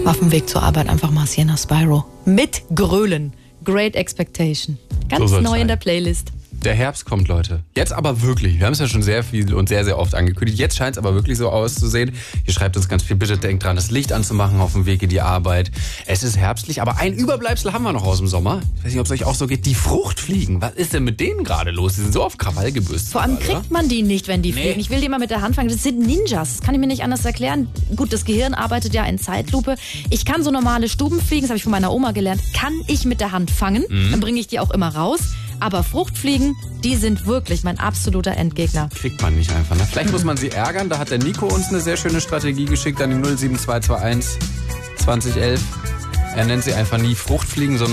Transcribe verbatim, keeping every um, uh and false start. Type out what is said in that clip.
auf dem Weg zur Arbeit einfach mal Sienna Spyro. Mit Grölen. Great Expectation. Ganz So neu soll's in der sein. Playlist. Der Herbst kommt, Leute. Jetzt aber wirklich. Wir haben es ja schon sehr viel und sehr, sehr oft angekündigt. Jetzt scheint es aber wirklich so auszusehen. Hier schreibt uns ganz viel, bitte denkt dran, das Licht anzumachen auf dem Weg in die Arbeit. Es ist herbstlich, aber ein Überbleibsel haben wir noch aus dem Sommer. Ich weiß nicht, ob es euch auch so geht. Die Fruchtfliegen. Was ist denn mit denen gerade los? Die sind so auf Krawall gebürstet. Vor allem gerade, kriegt man die nicht, wenn die Nee. fliegen. Ich will die mal mit der Hand fangen. Das sind Ninjas. Das kann ich mir nicht anders erklären. Gut, das Gehirn arbeitet ja in Zeitlupe. Ich kann so normale Stubenfliegen, das habe ich von meiner Oma gelernt, kann ich mit der Hand fangen. Mhm. Dann bringe ich die auch immer raus. Aber Fruchtfliegen, die sind wirklich mein absoluter Endgegner. Kriegt man nicht einfach. Ne? Vielleicht muss man sie ärgern. Da hat der Nico uns eine sehr schöne Strategie geschickt an die null sieben zwei zwei eins zwanzig elf. Er nennt sie einfach nie Fruchtfliegen, sondern